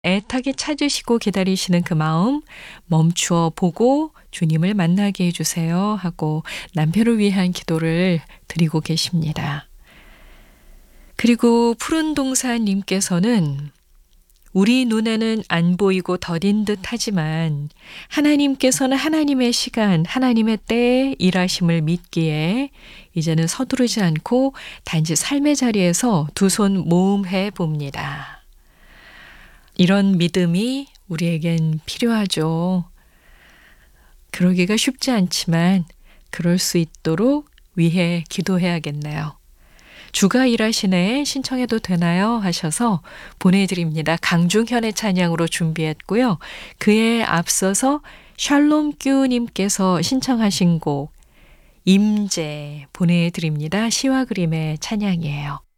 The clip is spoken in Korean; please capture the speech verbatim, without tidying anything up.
애타게 찾으시고 기다리시는 그 마음 멈추어 보고 주님을 만나게 해주세요 하고 남편을 위한 기도를 드리고 계십니다. 그리고 푸른 동산님께서는 우리 눈에는 안 보이고 더딘 듯 하지만 하나님께서는 하나님의 시간, 하나님의 때에 일하심을 믿기에 이제는 서두르지 않고 단지 삶의 자리에서 두 손 모음해 봅니다. 이런 믿음이 우리에겐 필요하죠. 그러기가 쉽지 않지만 그럴 수 있도록 위해 기도해야겠네요. 주가 일하시네 신청해도 되나요? 하셔서 보내드립니다. 강중현의 찬양으로 준비했고요. 그에 앞서서 샬롬규님께서 신청하신 곡 임재 보내드립니다. 시와 그림의 찬양이에요.